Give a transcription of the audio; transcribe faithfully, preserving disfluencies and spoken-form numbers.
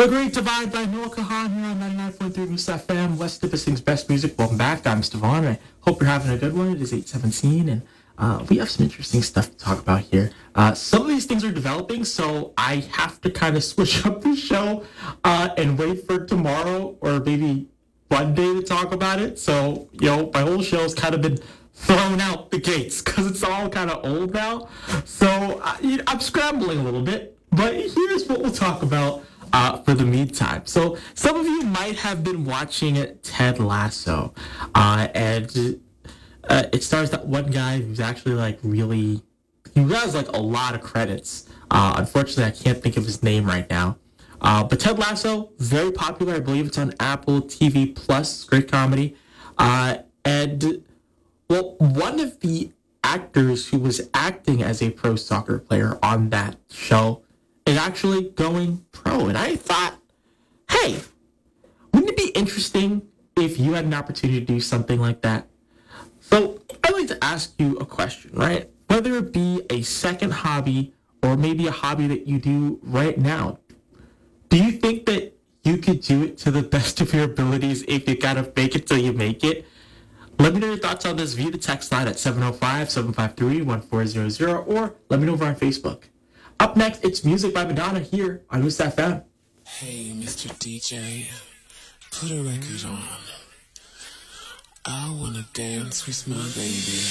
The Great Divide by Noah Kahan here on ninety-nine point three Moose F M, West Nipissing's best music. Welcome back. I'm Stefan. I hope you're having a good one. It is eight seventeen, and uh, we have some interesting stuff to talk about here. Uh, some of these things are developing, so I have to kind of switch up the show uh, and wait for tomorrow or maybe Monday to talk about it. So, you know, my whole show's kind of been thrown out the gates because it's all kind of old now. So uh, you know, I'm scrambling a little bit, but here's what we'll talk about Uh, for the meantime. So some of you might have been watching Ted Lasso, uh, and uh, it stars that one guy who's actually like really, he has like a lot of credits. Uh, unfortunately, I can't think of his name right now. Uh, but Ted Lasso, very popular. I believe it's on Apple T V Plus. Great comedy. Uh, and well, one of the actors who was acting as a pro soccer player on that show is actually going pro. And I thought, hey, wouldn't it be interesting if you had an opportunity to do something like that? So I'd like to ask you a question, right? Whether it be a second hobby or maybe a hobby that you do right now, do you think that you could do it to the best of your abilities if you gotta make it till you make it? Let me know your thoughts on this via the text line at seven oh five, seven five three, one four zero zero, or let me know over on Facebook. Up next, it's Music by Madonna here on Moose F M. Hey, Mister D J, put a record on. I wanna dance with my baby.